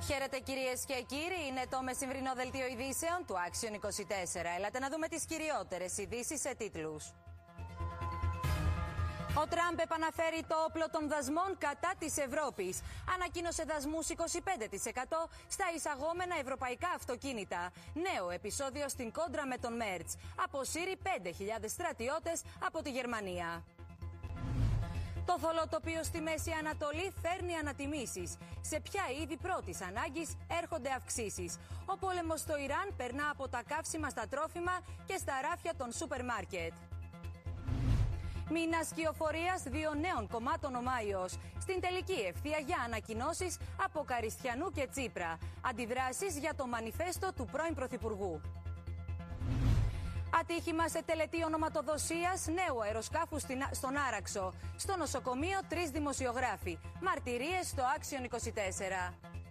Χαίρετε κυρίες και κύριοι, είναι το μεσημβρινό δελτίο ειδήσεων του Action 24. Έλατε να δούμε τις κυριότερες ειδήσεις σε τίτλους. Ο Τραμπ επαναφέρει το όπλο των δασμών κατά της Ευρώπης. Ανακοίνωσε δασμούς 25% στα εισαγόμενα ευρωπαϊκά αυτοκίνητα. Νέο επεισόδιο στην κόντρα με τον Μέρτς. Αποσύρει 5.000 στρατιώτες από τη Γερμανία. Το θολό τοπίο στη Μέση Ανατολή φέρνει ανατιμήσεις. Σε ποια είδη πρώτης ανάγκης έρχονται αυξήσεις. Ο πόλεμος στο Ιράν περνά από τα καύσιμα στα τρόφιμα και στα ράφια των σούπερ μάρκετ. Μήνας κυοφορίας 2 νέων κομμάτων ο Μάιος. Στην τελική ευθεία για ανακοινώσεις από Καριστιανού και Τσίπρα. Αντιδράσεις για το μανιφέστο του πρώην Πρωθυπουργού. Ατύχημα σε τελετή ονοματοδοσίας νέου αεροσκάφου στον Άραξο. Στο νοσοκομείο 3 δημοσιογράφοι. Μαρτυρίες στο Action 24.